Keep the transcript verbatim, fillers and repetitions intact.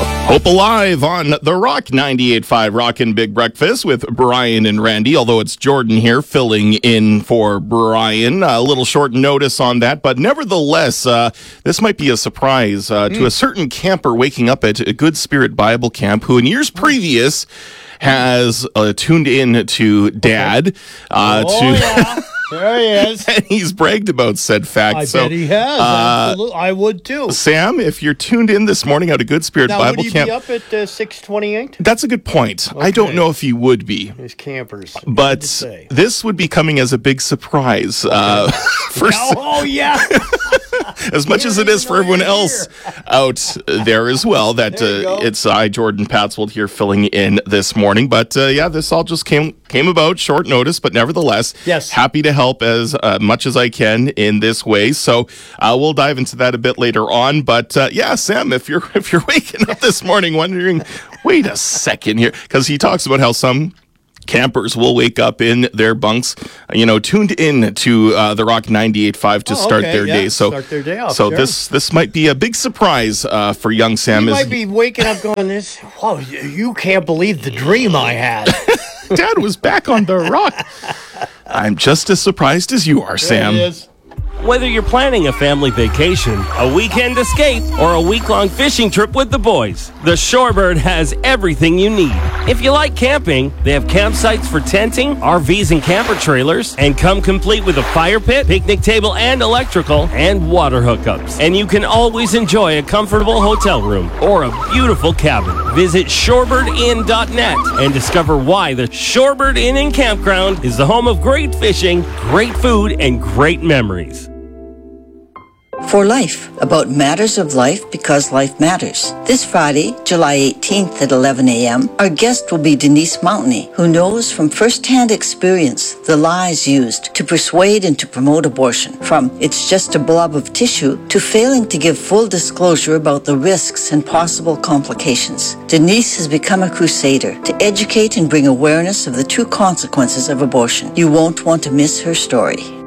Hope Alive on The Rock ninety-eight point five Rockin' Big Breakfast with Brian and Randy, although it's Jordan here filling in for Brian. A little short notice on that, but nevertheless, uh, this might be a surprise uh, mm. to a certain camper waking up at a Good Spirit Bible Camp who in years previous has uh, tuned in to Dad. Okay. Uh, oh, to yeah. There he is. And he's bragged about said fact. I so, bet he has. Uh, Absolutely. I would too. Sam, if you're tuned in this morning at a Good Spirit now, Bible would he Camp. be up at uh, six twenty-eight? That's a good point. Okay. I don't know if he would be. His campers. But this would be coming as a big surprise. Uh, for oh, oh, yeah. As much as it is for everyone else out there as well, that uh, it's I, Jordan Patswold, here filling in this morning. But uh, yeah, this all just came came about short notice, but nevertheless, yes, happy to help as uh, much as I can in this way. So uh, we'll dive into that a bit later on. But uh, yeah, Sam, if you're if you're waking up this morning wondering, wait a second here, because he talks about how some campers will wake up in their bunks, you know, tuned in to uh, the Rock ninety-eight point five to oh, start okay, their yeah. day. So, start their day off, so sure. this this might be a big surprise uh, for young Sam. You Is might be waking up going, "This, whoa, you can't believe the dream I had." Dad was back on the Rock. I'm just as surprised as you are, Sam. There it is. Whether you're planning a family vacation, a weekend escape, or a week-long fishing trip with the boys, the Shorebird has everything you need. If you like camping, they have campsites for tenting, R Vs and camper trailers, and come complete with a fire pit, picnic table and electrical, and water hookups. And you can always enjoy a comfortable hotel room or a beautiful cabin. Visit shorebird inn dot net and discover why the Shorebird Inn and Campground is the home of great fishing, great food, and great memories. For Life, about matters of life because life matters. This Friday, July eighteenth at eleven a.m., our guest will be Denise Mountney, who knows from first-hand experience the lies used to persuade and to promote abortion, from it's just a blob of tissue to failing to give full disclosure about the risks and possible complications. Denise has become a crusader to educate and bring awareness of the true consequences of abortion. You won't want to miss her story.